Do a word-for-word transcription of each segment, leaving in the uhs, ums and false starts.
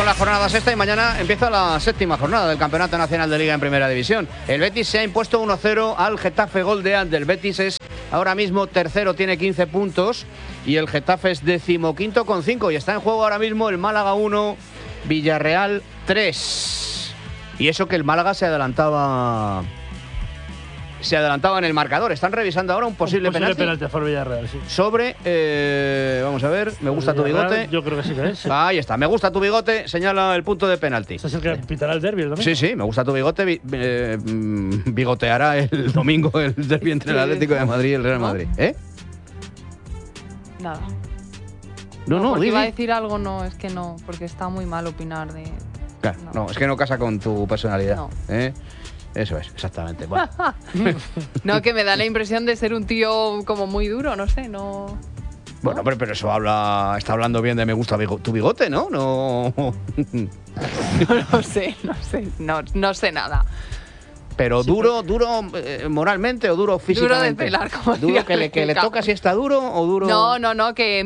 la jornada sexta y mañana empieza la séptima jornada del Campeonato Nacional de Liga en Primera División. El Betis se ha impuesto uno cero al Getafe, gol de Ander. El Betis es ahora mismo tercero, tiene quince puntos y el Getafe es decimoquinto con cinco y está en juego ahora mismo el Málaga uno, Villarreal tres. Y eso que el Málaga se adelantaba... Se adelantaba en el marcador. Están revisando ahora un posible, un posible penalti, penalti a favor Villarreal, sí. Sobre, eh, vamos a ver, me gusta tu bigote. Yo creo que sí que es. Ahí está, me gusta tu bigote, señala el punto de penalti. ¿Este es el que pitará el derbi el domingo? Sí, sí, me gusta tu bigote. bi- eh, mm, bigoteará el domingo el derbi entre el Atlético de Madrid y el Real Madrid. ¿Eh? Nada. No, no, porque di, iba a di. decir algo, no, es que no, porque está muy mal opinar de... Claro, no. no, es que no casa con tu personalidad. No. ¿eh? Eso es, exactamente. Bueno. No, que me da la impresión de ser un tío como muy duro, no sé, no... Bueno, pero, pero eso habla, está hablando bien de me gusta bigo- tu bigote, ¿no? No. No sé, no sé, no, no sé nada. Pero duro, duro eh, moralmente o duro físicamente. Duro de pelar, como Duro decía que le, que le Rebeca. toca si está duro o duro. No, no, no, que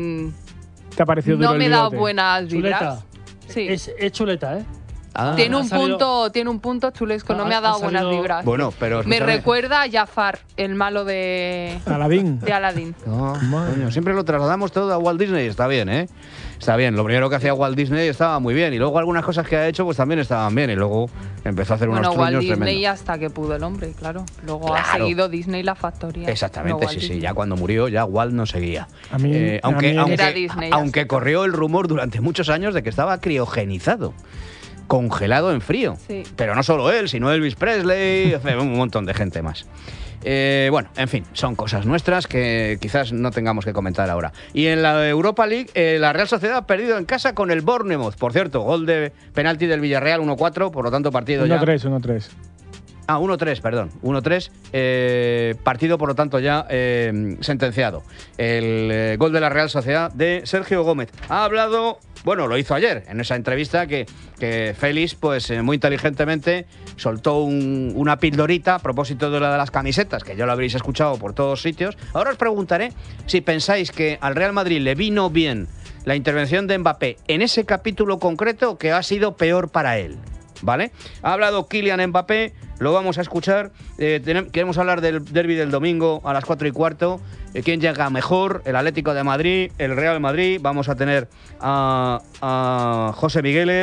mm, ¿Te ha parecido duro no el me da bigote? buenas vibras. Chuleta. Sí. Es, es chuleta, ¿eh? Ah, Tiene ha un salido- punto, tiene un punto chulesco, no Ha- me ha ha dado buenas salido- vibras. Bueno, pero Me escúchame. recuerda a Jafar, el malo de, Aladín. de Aladdin. No, Madre. coño, siempre lo trasladamos todo a Walt Disney, está bien, ¿eh? Está bien, lo primero que hacía Walt Disney estaba muy bien y luego algunas cosas que ha hecho pues también estaban bien y luego empezó a hacer Bueno, unos Walt truños Disney tremendos. hasta que pudo el hombre, claro. Luego ha Claro. seguido Disney la factoría. Exactamente, no Walt sí, sí, Disney. ya cuando murió ya Walt no seguía. A mí- Eh, a aunque mí- aunque, Era Disney, ya aunque sí. corrió el rumor durante muchos años de que estaba criogenizado, congelado en frío. Sí. Pero no solo él, sino Elvis Presley, en fin, un montón de gente más. Eh, bueno, en fin, son cosas nuestras que quizás no tengamos que comentar ahora. Y en la Europa League, eh, la Real Sociedad ha perdido en casa con el Bournemouth. Por cierto, gol de penalti del Villarreal uno cuatro, por lo tanto partido ya... uno tres, uno tres. Ah, uno tres, perdón. uno tres. Eh, partido, por lo tanto, ya eh, sentenciado. El eh, gol de la Real Sociedad de Sergio Gómez. Ha hablado, bueno, lo hizo ayer, en esa entrevista que, que Félix, pues eh, muy inteligentemente, soltó un- una pildorita a propósito de la de las camisetas, que ya lo habréis escuchado por todos sitios. Ahora os preguntaré si pensáis que al Real Madrid le vino bien la intervención de Mbappé en ese capítulo concreto o que ha sido peor para él. ¿Vale? Ha hablado Kylian Mbappé, lo vamos a escuchar. Eh, tenem- queremos hablar del derbi del domingo a las cuatro y cuarto. Eh, ¿Quién llega mejor? El Atlético de Madrid, el Real Madrid. Vamos a tener a, a José Migueles.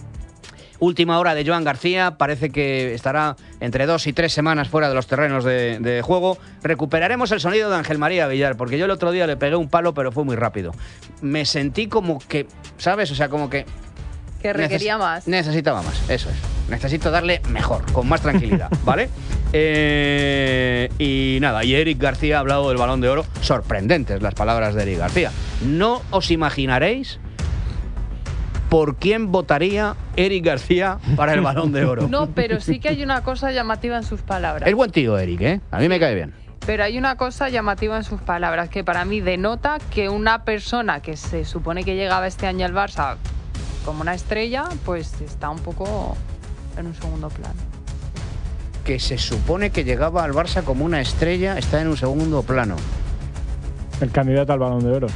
Última hora de Joan García. Parece que estará entre dos y tres semanas fuera de los terrenos de, de juego. Recuperaremos el sonido de Ángel María Villar, porque yo el otro día le pegué un palo, pero fue muy rápido. Me sentí como que, ¿sabes? O sea, como que Que requería Neces- más. Necesitaba más, eso es. Necesito darle mejor, con más tranquilidad, ¿vale? Eh, y nada, y Eric García ha hablado del Balón de Oro. Sorprendentes las palabras de Eric García. No os imaginaréis por quién votaría Eric García para el Balón de Oro. No, pero sí que hay una cosa llamativa en sus palabras. Es buen tío, Eric, ¿eh? A mí me cae bien. Pero hay una cosa llamativa en sus palabras que para mí denota que una persona que se supone que llegaba este año al Barça como una estrella, pues está un poco en un segundo plano. Que se supone que llegaba al Barça como una estrella, está en un segundo plano. El candidato al Balón de Oro.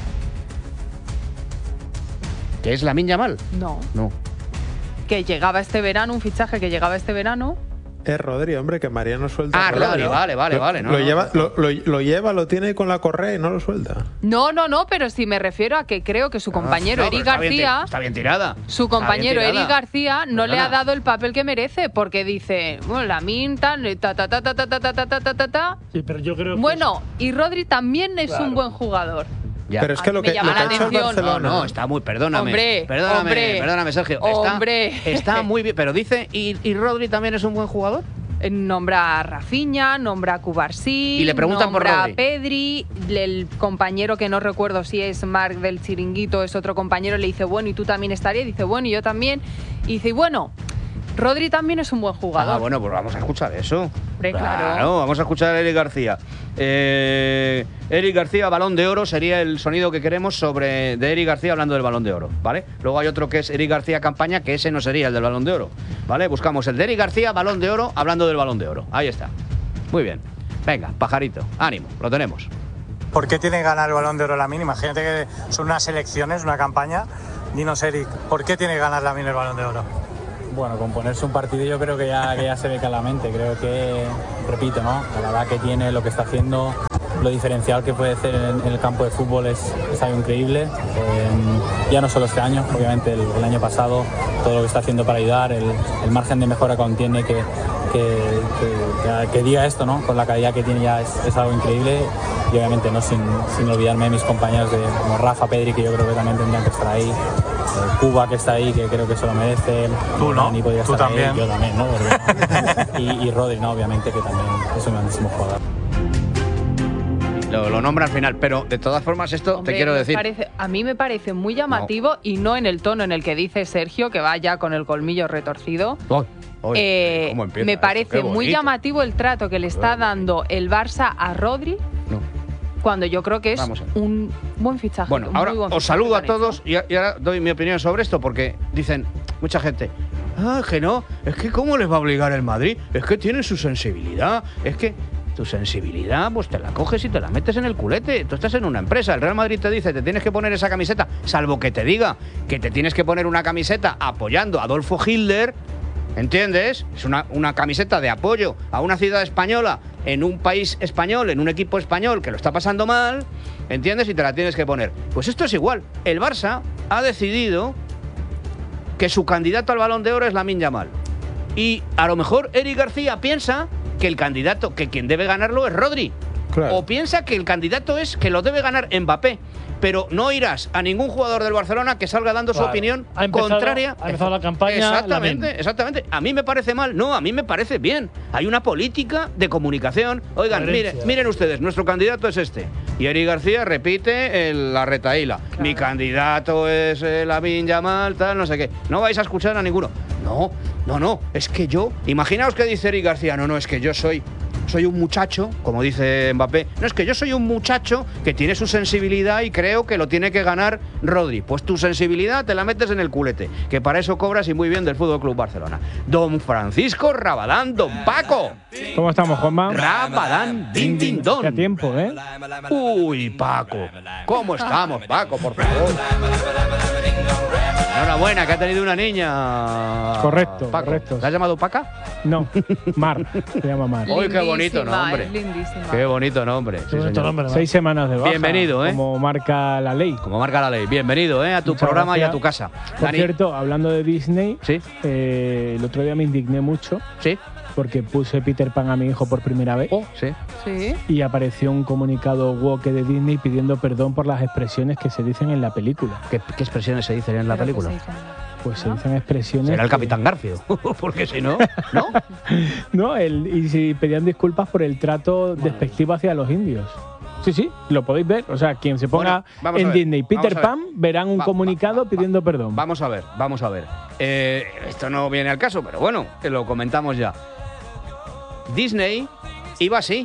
¿Que es Lamine Yamal? No. No. Que llegaba este verano, un fichaje que llegaba este verano. Es Rodri, hombre, que Mariano suelta. Ah, por ahí, Rodri, ¿no? vale, vale, Lo- vale, no, lo, no, lleva, no. Lo, lo- lo lleva, lo tiene con la correa y no lo suelta. No, no, no, pero sí me refiero a que creo que su compañero No, pero Eric está bien ti- García, Está bien tirada. su Está bien compañero tirada. Eric García no le ha Perdona. dado el papel que merece porque dice, bueno, la minta, ta ta ta ta ta ta ta ta ta ta ta ta. Sí, pero yo creo que Bueno, y Rodri también es Claro. un buen jugador. Ya. Pero es que A lo mí que, me llama lo que la ha hecho el atención. No, Barcelona. no, está muy, perdóname. Hombre, perdóname, hombre, perdóname, Sergio. Está, hombre. está muy bien, pero dice, ¿y, y Rodri también es un buen jugador? Eh, Nombra a Rafinha, nombra a Cubarsí, Y le preguntan por nombra Rodri. a Pedri, el compañero que no recuerdo si es Marc del Chiringuito, es otro compañero, le dice, bueno, ¿y tú también estarías? Dice, bueno, y yo también. Y dice, bueno, Rodri también es un buen jugador. Ah, bueno, pues vamos a escuchar eso. Hombre, claro. Vamos a escuchar a Eric García. Eh, Eric García, Balón de Oro, sería el sonido que queremos sobre de Eric García hablando del Balón de Oro, ¿vale? Luego hay otro que es Eric García Campaña, que ese no sería el del Balón de Oro, ¿vale? Buscamos el de Eric García, Balón de Oro, hablando del Balón de Oro. Ahí está. Muy bien. Venga, pajarito, ánimo, lo tenemos. ¿Por qué tiene que ganar el Balón de Oro Lamine? Imagínate que son unas elecciones, una campaña, Dinos, Eric, ¿por qué tiene que ganar Lamine el Balón de Oro? Bueno, con ponerse un partido yo creo que ya, que ya se ve claramente. Creo que, repito, ¿no? La edad que tiene, lo que está haciendo, lo diferencial que puede hacer en, en el campo de fútbol es, es algo increíble. Eh, ya no solo este año, obviamente el, el año pasado, todo lo que está haciendo para ayudar, el, el margen de mejora que aún tiene, que, que, que, que, que diga esto, ¿no? Con la calidad que tiene ya es, es algo increíble. Y obviamente no sin, sin olvidarme de mis compañeros de, como Rafa, Pedri, que yo creo que también tendrían que estar ahí. Cuba, que está ahí, que creo que se lo merece. Tú, ¿no? Ni podía Tú estar también. Ahí, yo también, ¿no? Porque, y, y Rodri, ¿no? Obviamente, que también es un grandísimo jugador. Lo, lo nombra al final, pero de todas formas esto Hombre, te quiero me decir. parece- a mí me parece muy llamativo y no en el tono en el que dice Sergio, que va ya con el colmillo retorcido. Uy, uy, Eh, ¿cómo empieza me esto? parece Qué muy bonito. llamativo el trato que le está dando el Barça a Rodri, No. cuando yo creo que es Vamos a ver. un buen fichaje. Bueno, un ahora muy buen os fichaje saludo a que han hecho. todos y, a- y ahora doy mi opinión sobre esto porque dicen mucha gente, ah, que no, es que ¿cómo les va a obligar el Madrid? Es que tienen su sensibilidad, es que tu sensibilidad pues te la coges y te la metes en el culete. Tú estás en una empresa, el Real Madrid te dice, te tienes que poner esa camiseta, salvo que te diga que te tienes que poner una camiseta apoyando a Adolfo Hitler, ¿entiendes? Es una, una camiseta de apoyo a una ciudad española en un país español, en un equipo español que lo está pasando mal, ¿entiendes? Y te la tienes que poner. Pues esto es igual. El Barça ha decidido que su candidato al Balón de Oro es Lamine Yamal. Y a lo mejor Eric García piensa que el candidato, que quien debe ganarlo es Rodri. Claro. O piensa que el candidato es que lo debe ganar Mbappé. Pero no irás a ningún jugador del Barcelona que salga dando su Claro. opinión Ha empezado- contraria. ha empezado la campaña Exactamente, Lamine. exactamente. A mí me parece mal. No, a mí me parece bien. Hay una política de comunicación. Oigan, Coherencia. miren, miren ustedes, nuestro candidato es este. Y Eric García repite el- la retaíla. Mi candidato es eh, Lamine Yamal, tal, no sé qué. No vais a escuchar a ninguno. No, no, no. Es que yo. Imaginaos que dice Eric García. No, no, es que yo soy. Soy un muchacho, como dice Mbappé. No, es que yo soy un muchacho que tiene su sensibilidad y creo que lo tiene que ganar Rodri. Pues tu sensibilidad te la metes en el culete, que para eso cobras y muy bien del Fútbol Club Barcelona. Don Francisco Rabadán, don Paco. ¿Cómo estamos, Juanma? Rabadán, din, din, don. Qué tiempo, ¿eh? Uy, Paco. ¿Cómo estamos, Paco, por favor? Enhorabuena, que ha tenido una niña. Correcto, Paco. correcto. ¿La has llamado Paca? No, Mar. Se llama Mar. Uy, qué bonito Lindísima, nombre. es lindísima. Qué bonito nombre. Qué Sí, bonito señor. nombre, ¿no? Seis semanas de baja. Bienvenido, ¿eh? Como marca la ley. Como marca la ley. Bienvenido, ¿eh? A tu Muchas programa y a gracias. tu casa. Por Dani. cierto, hablando de Disney, Sí, eh, el otro día me indigné mucho sí. porque puse Peter Pan a mi hijo por primera vez Oh, sí. Sí. y apareció un comunicado woke de Disney pidiendo perdón por las expresiones que se dicen en la película. ¿Qué, qué expresiones se dicen en la Pero que película? se dice en la- Pues se ¿No? dicen expresiones. Será el que- Capitán Garfio. Porque si no, ¿no? No, el, y si pedían disculpas por el trato despectivo hacia los indios. Sí, sí, lo podéis ver. O sea, quien se ponga Bueno, vamos a en ver, Disney Peter vamos a Pan ver. verán un Va- comunicado va- va- pidiendo perdón. Vamos a ver, vamos a ver. Eh, esto no viene al caso, pero bueno, que lo comentamos ya. Disney iba así.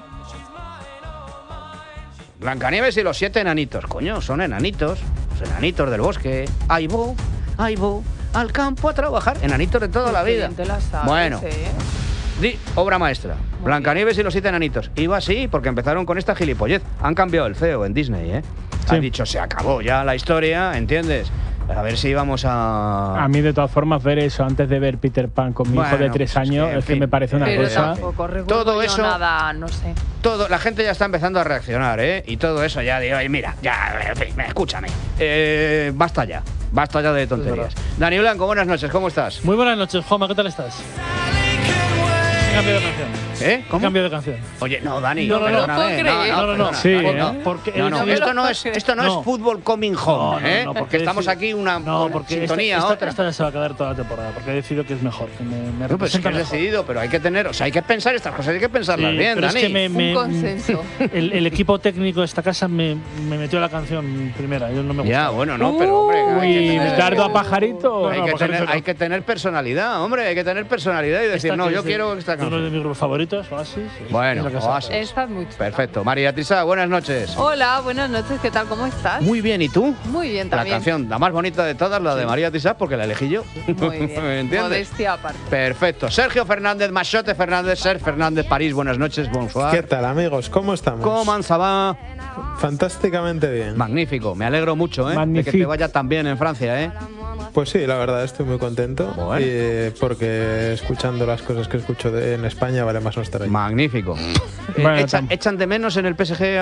Blancanieves y los siete enanitos. Coño, son enanitos. Los enanitos del bosque. Ahí voy, ahí voy, al campo a trabajar. Enanitos de toda la Qué vida. bien te la sabes, Bueno. ¿eh? Di, obra maestra. Blancanieves y los siete enanitos. Iba así porque empezaron con esta gilipollez. Han cambiado el C E O en Disney, ¿eh? Sí. Han dicho, se acabó ya la historia, ¿entiendes? A ver si íbamos a... A mí, de todas formas, ver eso antes de ver Peter Pan con mi hijo de Bueno, tres pues, años en es que fin. me parece una Pero cosa. tampoco recuerdo Todo yo eso- nada, no sé. Todo, la gente ya está empezando a reaccionar, ¿eh? Y todo eso ya digo, "Ay, mira, ya, en fin, escúchame. Eh, basta ya, basta ya de tonterías. Dani Blanco, buenas noches, ¿cómo estás? Muy buenas noches, Juanma, ¿qué tal estás? Cambio de canción. ¿Eh? ¿Cómo? Cambio de canción. Oye, no, Dani, No, no, no, perdóname, ¿puedo creer? No, no, no. perdona, Sí, Dani, ¿eh? no. Porque No, no, he decidido- esto no es, esto no, No. es fútbol coming home, No, no, ¿eh? no, porque estamos he aquí una, no, una porque sintonía, esta, esta, otra. esta ya se va a quedar toda la temporada, porque he decidido que es mejor, que me, me No, pues es representa que has mejor. decidido, pero hay que tener, o sea, hay que pensar estas cosas, hay que pensarlas Sí, bien, pero Dani. es que me, me- Un consenso. El, el equipo técnico de esta casa me, me metió la canción primera, yo no me Ya, gusta. bueno, no, pero hombre, hay que Uy, tener- dardo a pajarito. Hay, No, que porque tener, eso no. hay que tener personalidad, hombre, hay que tener personalidad y decir, Esta no, que yo es de- quiero esta de uno de canción. mis grupos favoritos, Oasis. Bueno, es la que se Oasis. hace. Esta es muy chula. Perfecto. María Teresa, buenas noches. Hola, buenas noches, ¿qué tal? ¿Cómo estás? Muy bien, ¿y tú? Muy bien La también. canción, la más bonita de todas, la de María Teresa, porque la elegí yo. Muy bien. ¿Me entiendes? Modestia aparte. Perfecto. Sergio Fernández, Machote Fernández, Ser Fernández, París, buenas noches, bonsoir. ¿Qué tal, amigos? ¿Cómo estamos? ¿Cómo ça va? Fantásticamente bien. Magnífico, me alegro mucho, ¿eh? De que Magnifique. te vaya tan bien en Francia, ¿eh? Pues sí, la verdad estoy muy contento. Bueno. Y porque escuchando las cosas que escucho de, en España vale más no estar ahí. Magnífico. Eh, Bueno, echa- tam- ¿Echan de menos en el P S G